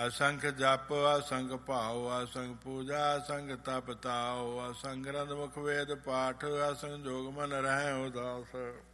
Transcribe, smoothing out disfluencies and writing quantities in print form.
ਅਸੰਖ ਜਪ ਅਸੰਖ ਭਾਉ ਅਸੰਖ ਪੂਜਾ ਅਸੰਖ ਤਪ ਤਾਉ ਅਸੰਖ ਗ੍ਰੰਥ ਮੁਖ ਵੇਦ ਪਾਠ ਅਸੰਖ ਜੋਗ ਮਨ ਰਹਿ ਉਦਾਸ।